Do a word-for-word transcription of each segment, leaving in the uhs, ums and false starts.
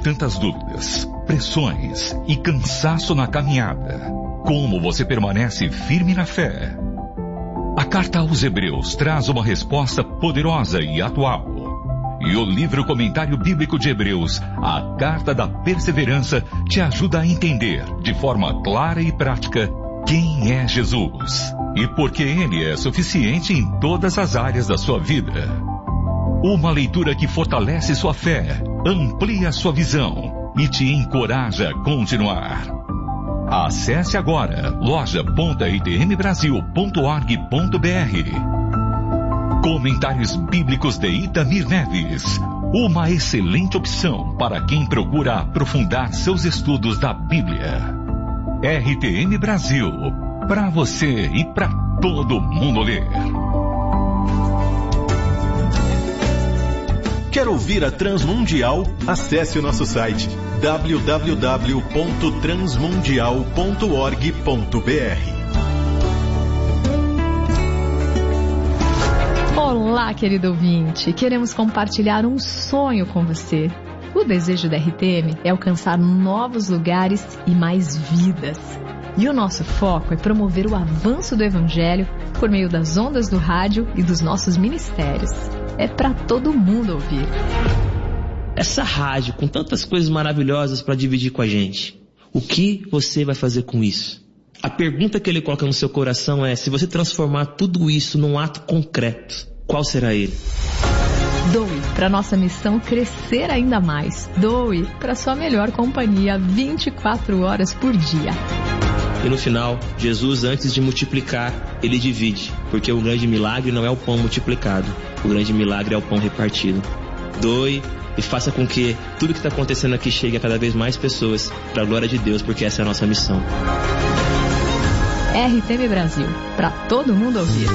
tantas dúvidas, pressões e cansaço na caminhada, como você permanece firme na fé? A carta aos Hebreus traz uma resposta poderosa e atual. E o livro Comentário Bíblico de Hebreus, a Carta da Perseverança, te ajuda a entender, de forma clara e prática, quem é Jesus e por que Ele é suficiente em todas as áreas da sua vida. Uma leitura que fortalece sua fé, amplia sua visão e te encoraja a continuar. Acesse agora loja ponto i t m brasil ponto org ponto b r. Comentários Bíblicos de Itamir Neves. Uma excelente opção para quem procura aprofundar seus estudos da Bíblia. R T M Brasil. Para você e para todo mundo ler. Quer ouvir a Transmundial? Acesse o nosso site w w w ponto transmundial ponto org ponto b r. Olá, querido ouvinte. Queremos compartilhar um sonho com você. O desejo da R T M é alcançar novos lugares e mais vidas. E o nosso foco é promover o avanço do Evangelho por meio das ondas do rádio e dos nossos ministérios. É para todo mundo ouvir. Essa rádio com tantas coisas maravilhosas para dividir com a gente. O que você vai fazer com isso? A pergunta que ele coloca no seu coração é: se você transformar tudo isso num ato concreto, qual será ele? Doe para nossa missão crescer ainda mais. Doe para sua melhor companhia vinte e quatro horas por dia. E no final, Jesus, antes de multiplicar, ele divide, porque o grande milagre não é o pão multiplicado, o grande milagre é o pão repartido. Doe e faça com que tudo que está acontecendo aqui chegue a cada vez mais pessoas, para a glória de Deus, porque essa é a nossa missão. R T M Brasil, para todo mundo ouvir.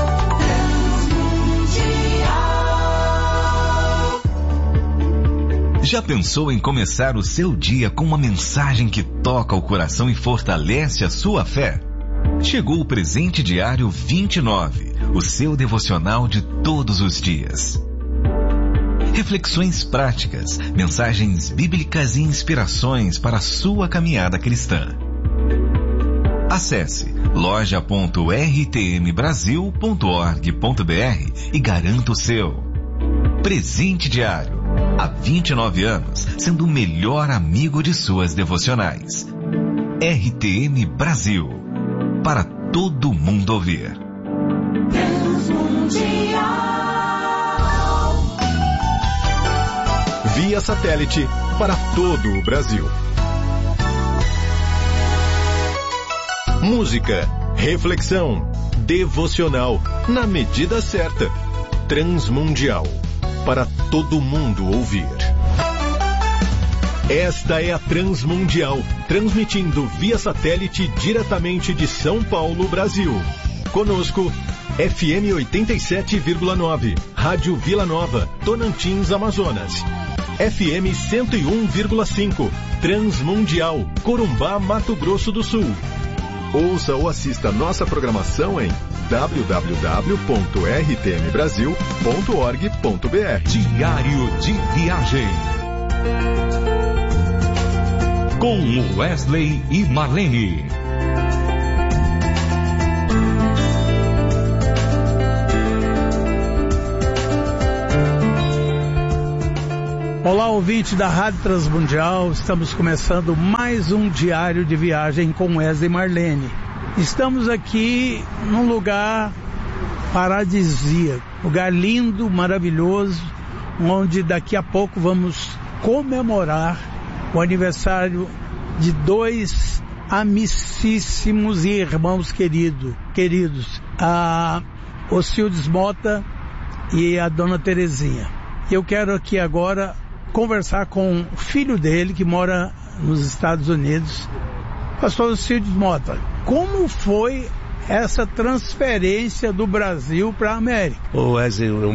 Já pensou em começar o seu dia com uma mensagem que toca o coração e fortalece a sua fé? Chegou o Presente Diário vinte e nove, o seu devocional de todos os dias. Reflexões práticas, mensagens bíblicas e inspirações para a sua caminhada cristã. Acesse loja ponto r t m brasil ponto org ponto b r e garanta o seu. Presente Diário. Há vinte e nove anos, sendo o melhor amigo de suas devocionais. R T M Brasil. Para todo mundo ouvir. Via satélite para todo o Brasil. Música, reflexão, devocional, na medida certa. Transmundial. Para todo mundo ouvir. Esta é a Transmundial, transmitindo via satélite diretamente de São Paulo, Brasil. Conosco, F M oitenta e sete vírgula nove, Rádio Vila Nova, Tocantins, Amazonas. F M cento e um vírgula cinco, Transmundial, Corumbá, Mato Grosso do Sul. Ouça ou assista nossa programação em w w w ponto r t m brasil ponto org ponto b r. Diário de Viagem com Wesley e Marlene. Olá, ouvinte da Rádio Transmundial, estamos começando mais um Diário de Viagem com Wesley e Marlene. Estamos aqui num lugar paradisíaco, lugar lindo, maravilhoso, onde daqui a pouco vamos comemorar o aniversário de dois amicíssimos irmãos querido, queridos, a Ocildes Mota e a Dona Terezinha. Eu quero aqui agora conversar com o filho dele, que mora nos Estados Unidos, Pastor Ocildes Mota. Como foi essa transferência do Brasil para a América? Ô Wesley, é um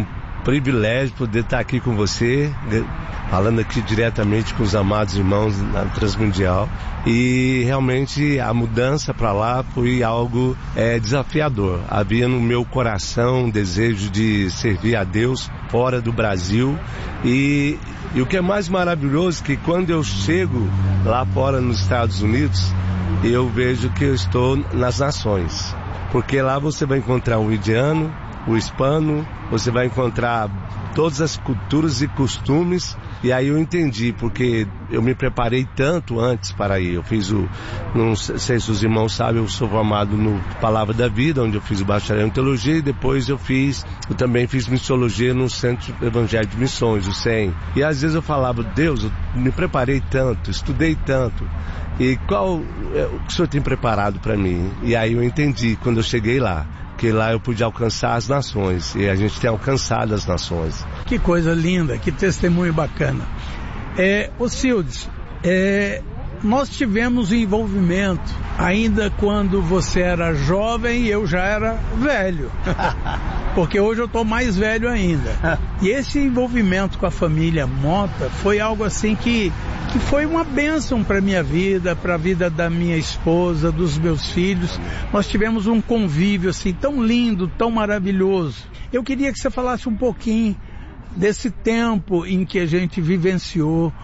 privilégio poder estar aqui com você, falando aqui diretamente com os amados irmãos na Transmundial. E realmente a mudança para lá foi algo é, desafiador. Havia no meu coração um desejo de servir a Deus fora do Brasil. E, e o que é mais maravilhoso é que quando eu chego lá fora nos Estados Unidos, eu vejo que eu estou nas nações. Porque lá você vai encontrar o indiano, o hispano, você vai encontrar todas as culturas e costumes. E aí eu entendi, porque eu me preparei tanto antes para ir. Eu fiz o, não sei se os irmãos sabem, eu sou formado no Palavra da Vida, onde eu fiz o bacharel em teologia, e depois eu fiz, eu também fiz missiologia no Centro Evangélico de Missões, o C E M. E às vezes eu falava, Deus, eu me preparei tanto, estudei tanto, e qual é, o que o Senhor tem preparado para mim? E aí eu entendi, quando eu cheguei lá, que lá eu pude alcançar as nações, e a gente tem alcançado as nações. Que coisa linda, que testemunho bacana. É, ô Cildes, é, nós tivemos envolvimento ainda quando você era jovem e eu já era velho, porque hoje eu estou mais velho ainda. E esse envolvimento com a família Mota foi algo assim que, que foi uma bênção para a minha vida, para a vida da minha esposa, dos meus filhos. Nós tivemos um convívio assim tão lindo, tão maravilhoso. Eu queria que você falasse um pouquinho desse tempo em que a gente vivenciou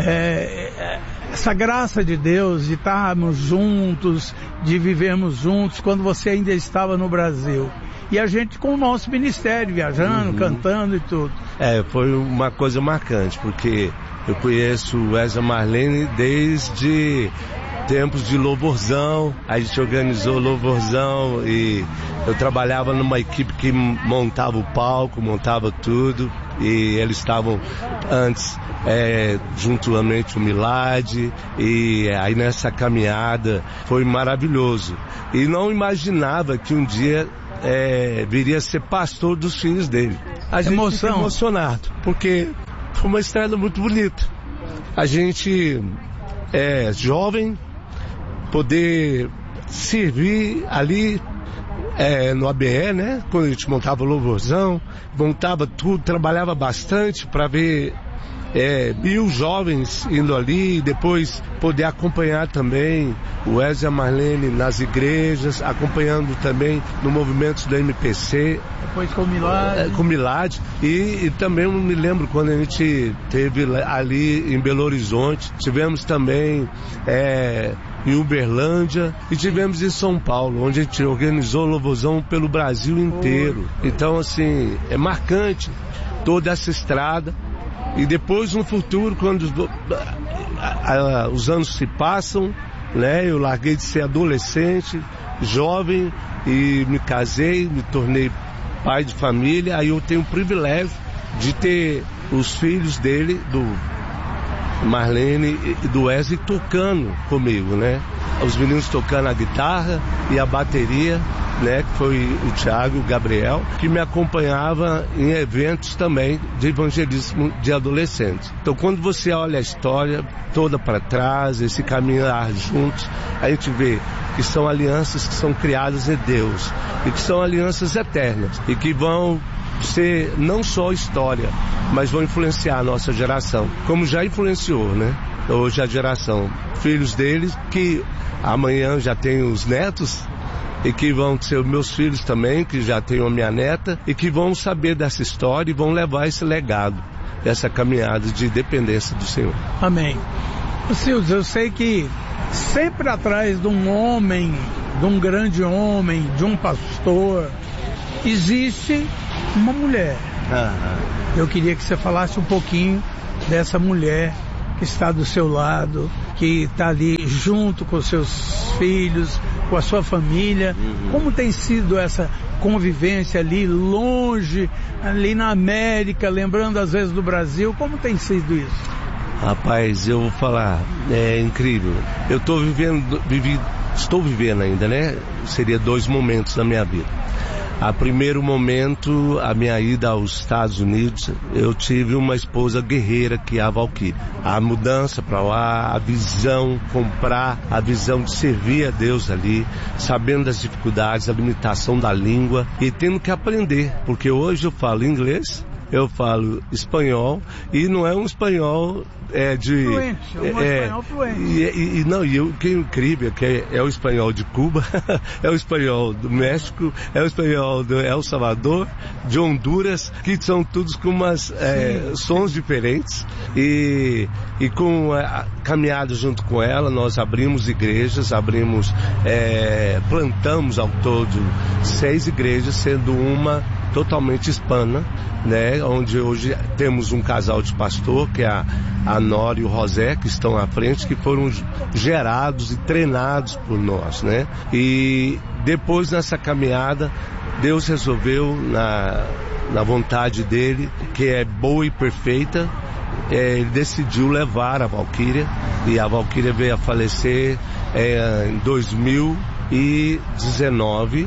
é, essa graça de Deus, de estarmos juntos, de vivermos juntos, quando você ainda estava no Brasil. E a gente com o nosso ministério, viajando, uhum. cantando e tudo. É, foi uma coisa marcante, porque eu conheço o Wesley Marlene desde tempos de louvorzão. A gente organizou louvorzão e eu trabalhava numa equipe que montava o palco, montava tudo, e eles estavam antes é, juntamente o Milad, e aí nessa caminhada foi maravilhoso. E não imaginava que um dia é, viria a ser pastor dos filhos dele. A gente Emoção. fica emocionado, porque foi uma estrada muito bonita. A gente é jovem, poder servir ali é, no A B E, né? Quando a gente montava o louvorzão, montava tudo, trabalhava bastante para ver é, mil jovens indo ali, e depois poder acompanhar também o Wesley e a Marlene nas igrejas, acompanhando também no movimento da M P C. Depois com o Milad. É, com o Milad. E, e também eu me lembro quando a gente teve ali em Belo Horizonte, tivemos também é, em Uberlândia e tivemos em São Paulo, onde a gente organizou louvorzão pelo Brasil inteiro. Então, assim, é marcante toda essa estrada. E depois, no futuro, quando os anos se passam, né, eu larguei de ser adolescente, jovem, e me casei, me tornei pai de família. Aí eu tenho o privilégio de ter os filhos dele, do Marlene e do Wesley, tocando comigo, né? Os meninos tocando a guitarra e a bateria, né? Que foi o Thiago e o Gabriel, que me acompanhava em eventos também de evangelismo de adolescentes. Então, quando você olha a história toda para trás, esse caminhar juntos, a gente vê que são alianças que são criadas em Deus e que são alianças eternas e que vão ser não só história, mas vão influenciar a nossa geração, como já influenciou, né? Hoje a geração, filhos deles, que amanhã já tem os netos, e que vão ser meus filhos também, que já tenho a minha neta, e que vão saber dessa história e vão levar esse legado, essa caminhada de dependência do Senhor. Amém. Cildes, eu sei que sempre atrás de um homem, de um grande homem, de um pastor, existe uma mulher. Uhum. Eu queria que você falasse um pouquinho dessa mulher que está do seu lado, que está ali junto com seus filhos, com a sua família. Uhum. Como tem sido essa convivência ali longe, ali na América, lembrando às vezes do Brasil? Como tem sido isso? Rapaz, eu vou falar, é incrível. Eu estou vivendo, vivi, estou vivendo ainda, né? Seria dois momentos da minha vida. A primeiro momento, a minha ida aos Estados Unidos, eu tive uma esposa guerreira, que é a Valquíria. A mudança para lá, a visão, comprar, a visão de servir a Deus ali, sabendo das dificuldades, a limitação da língua e tendo que aprender, porque hoje eu falo inglês, eu falo espanhol, e não é um espanhol é, de... Fluente, é um é, espanhol fluente. E, e, e não, e o que é incrível é que é, é o espanhol de Cuba, é o espanhol do México, é o espanhol do El Salvador, de Honduras, que são todos com umas é, sons diferentes, e, e com a caminhada junto com ela, nós abrimos igrejas, abrimos, é, plantamos ao todo seis igrejas, sendo uma totalmente hispana, né, onde hoje temos um casal de pastor, que é a, a Nora e o José, que estão à frente, que foram gerados e treinados por nós, né, e depois nessa caminhada, Deus resolveu na, na vontade dele, que é boa e perfeita, é, ele decidiu levar a Valquíria, e a Valquíria veio a falecer é, em dois mil e dezenove,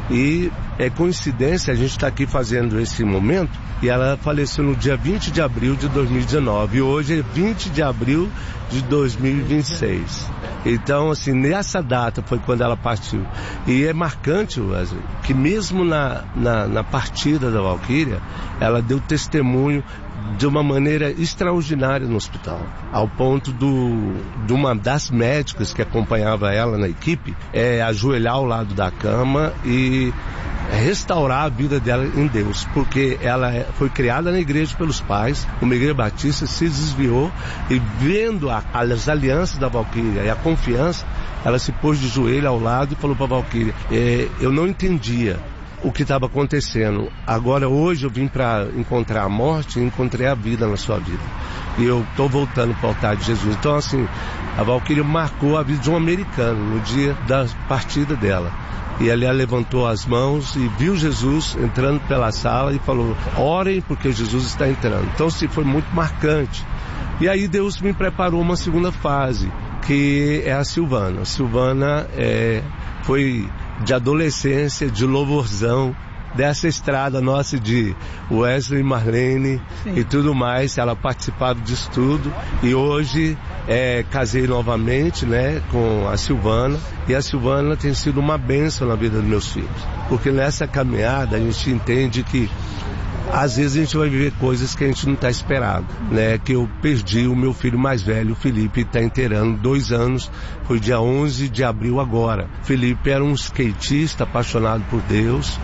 e é coincidência, a gente está aqui fazendo esse momento, e ela faleceu no dia vinte de abril de dois mil e dezenove, e hoje é vinte de abril de dois mil e vinte e seis. Então, assim, nessa data foi quando ela partiu. E é marcante, Wesley, que mesmo na, na, na partida da Valquíria, ela deu testemunho de uma maneira extraordinária no hospital, ao ponto do, de uma das médicas que acompanhava ela na equipe, é, ajoelhar ao lado da cama e restaurar a vida dela em Deus, porque ela foi criada na igreja pelos pais, uma igreja batista, se desviou, e vendo a, as alianças da Valquíria e a confiança, ela se pôs de joelho ao lado e falou para a Valquíria, é, eu não entendia o que estava acontecendo, agora hoje eu vim para encontrar a morte e encontrei a vida na sua vida, e eu estou voltando para o altar de Jesus. Então, assim, a Valquíria marcou a vida de um americano no dia da partida dela, e ali ela levantou as mãos e viu Jesus entrando pela sala e falou, orem porque Jesus está entrando. Então, assim, foi muito marcante. E aí Deus me preparou uma segunda fase, que é a Silvana. A Silvana é, foi de adolescência, de louvorzão, dessa estrada nossa de Wesley e Marlene, sim, e tudo mais. Ela participava disso tudo, e hoje é, casei novamente, né, com a Silvana, e a Silvana tem sido uma bênção na vida dos meus filhos, porque nessa caminhada a gente entende que às vezes a gente vai viver coisas que a gente não está esperado, né? Que eu perdi o meu filho mais velho, o Felipe, está inteirando dois anos, foi dia onze de abril agora. Felipe era um skatista apaixonado por Deus,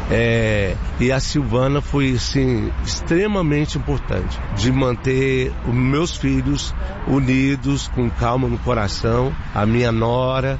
é, e a Silvana foi, assim, extremamente importante, de manter os meus filhos unidos, com calma no coração, a minha nora,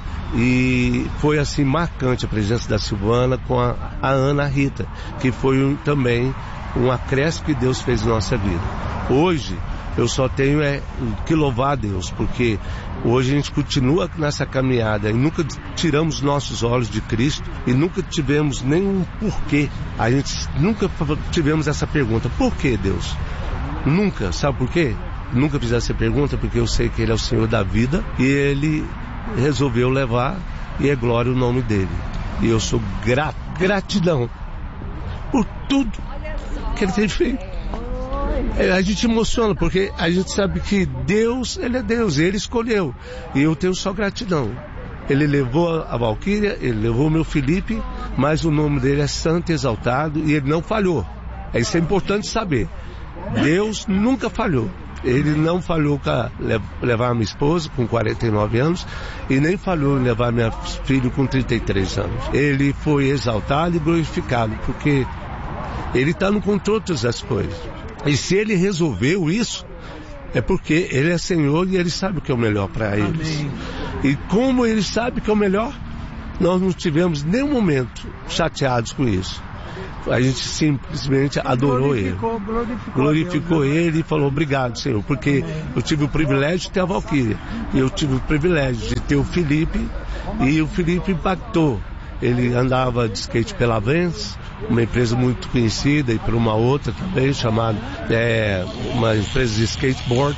e foi, assim, marcante a presença da Silvana com a, a Ana Rita, que foi um, também um acréscimo que Deus fez em nossa vida. Hoje, eu só tenho é, que louvar a Deus, porque hoje a gente continua nessa caminhada e nunca tiramos nossos olhos de Cristo e nunca tivemos nenhum porquê. A gente nunca tivemos essa pergunta, por que Deus? Nunca, sabe por quê? Nunca fiz essa pergunta, porque eu sei que Ele é o Senhor da vida e Ele resolveu levar, e é glória o nome dEle. E eu sou grato, gratidão por tudo que Ele tem feito. É, a gente emociona, porque a gente sabe que Deus, Ele é Deus, Ele escolheu, e eu tenho só gratidão. Ele levou a Valquíria, Ele levou o meu Felipe, mas o nome dele é santo e exaltado, e Ele não falhou. Isso é importante saber. Deus nunca falhou. Ele não falhou com levar a minha esposa com quarenta e nove anos, e nem falhou em levar meu filho com trinta e três anos. Ele foi exaltado e glorificado, porque Ele está no controle de todas as coisas. E se Ele resolveu isso, é porque Ele é Senhor e Ele sabe o que é o melhor para eles. Amém. E como Ele sabe o que é o melhor, nós não tivemos nenhum momento chateados com isso. A gente simplesmente adorou glorificou, Ele. Glorificou, glorificou Deus, Ele e falou, obrigado, Senhor, porque Amém. Eu tive o privilégio de ter a Valquíria, e eu tive o privilégio de ter o Felipe, e o Felipe impactou. Ele andava de skate pela Vans, uma empresa muito conhecida, e por uma outra também, chamada é, uma empresa de skateboard,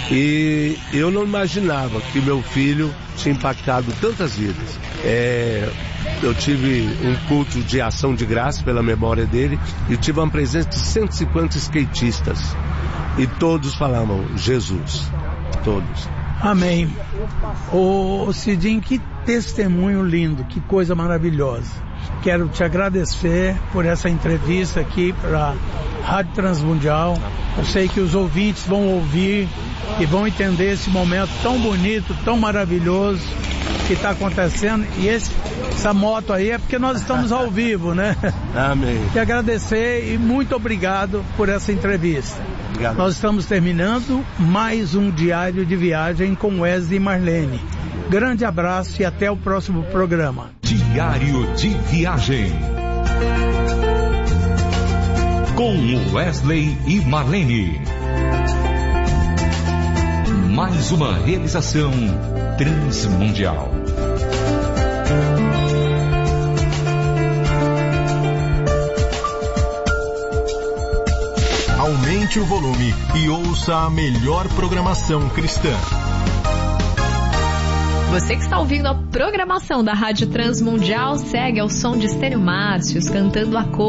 e eu não imaginava que meu filho tinha impactado tantas vidas. É, eu tive um culto de ação de graça pela memória dele, e tive uma presença de cento e cinquenta skatistas, e todos falavam Jesus, todos. Amém. Ô Cidinho, que testemunho lindo, que coisa maravilhosa. quero te agradecer por essa entrevista aqui para a Rádio Transmundial. Eu sei que os ouvintes vão ouvir e vão entender esse momento tão bonito, tão maravilhoso que está acontecendo. E esse, essa moto aí é porque nós estamos ao vivo, né? Amém. Te agradecer e muito obrigado por essa entrevista. Obrigado. Nós estamos terminando mais um Diário de Viagem com Wesley e Marlene. Grande abraço e até o próximo programa. Diário de Viagem com Wesley e Marlene. Mais uma realização Transmundial. Aumente o volume e ouça a melhor programação cristã. Você que está ouvindo a programação da Rádio Transmundial segue ao som de Estênio Márcios cantando a cor.